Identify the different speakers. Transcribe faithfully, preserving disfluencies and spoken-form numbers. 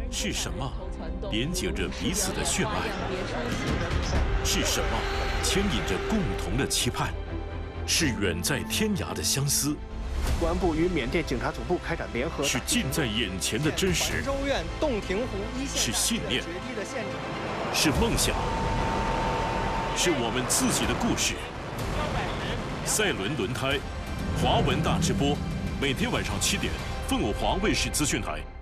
Speaker 1: 是什么连接着彼此的血脉？是什么牵引着共同的期盼？是远在天涯的相思？
Speaker 2: 公安部与缅甸警察总部开展联合。
Speaker 1: 是近在眼前的真实？
Speaker 3: 州院洞庭湖一线
Speaker 1: 是信念？是梦想？是我们自己的故事。赛轮轮胎，华文大直播，每天晚上七点，凤凰卫视资讯台。